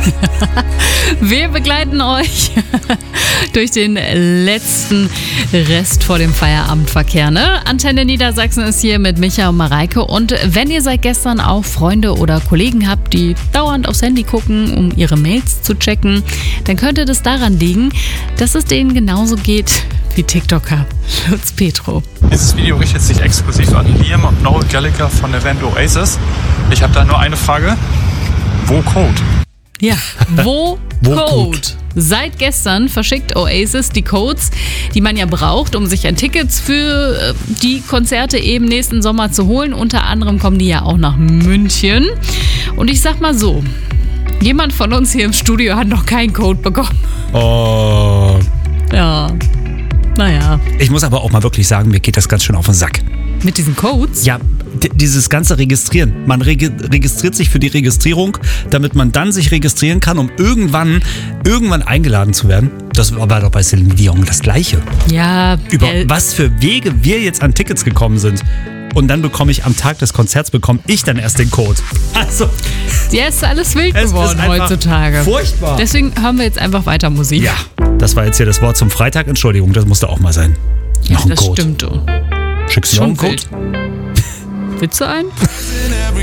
Wir begleiten euch durch den letzten Rest vor dem Feierabendverkehr. Ne? Antenne Niedersachsen ist hier mit Micha und Mareike. Und wenn ihr seit gestern auch Freunde oder Kollegen habt, die dauernd aufs Handy gucken, um ihre Mails zu checken, dann könnte das daran liegen, dass es denen genauso geht wie TikToker Lutz Petro. Dieses Video richtet sich exklusiv an Liam und Noel Gallagher von der Band Oasis. Ich habe da nur eine Frage. Wo Code? Ja, wo Code? Seit gestern verschickt Oasis die Codes, die man ja braucht, um sich ein Ticket für die Konzerte eben nächsten Sommer zu holen. Unter anderem kommen die ja auch nach München. Und ich sag mal so, jemand von uns hier im Studio hat noch keinen Code bekommen. Oh. Ja, naja. Ich muss aber auch mal wirklich sagen, mir geht das ganz schön auf den Sack. Mit diesen Codes? Ja, dieses ganze Registrieren. Man registriert sich für die Registrierung, damit man dann sich registrieren kann, um irgendwann eingeladen zu werden. Das war doch bei Celine Dion das Gleiche. Ja. Über was für Wege wir jetzt an Tickets gekommen sind. Und dann bekomme ich am Tag des Konzerts dann erst den Code. Also. Ja, ist alles wild geworden heutzutage. Furchtbar. Deswegen hören wir jetzt einfach weiter Musik. Ja, das war jetzt hier das Wort zum Freitag. Entschuldigung, das musste auch mal sein. Ja, noch ein das Code. stimmt. Schickst du noch einen Code? Willst du einen?